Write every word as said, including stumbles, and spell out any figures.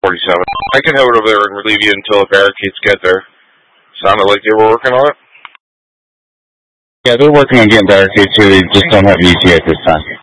forty-seven. I can head over there and relieve you until the barricades get there. Sounded like they were working on it. Yeah, they're working on getting barricades here. They just don't have E T A at this time.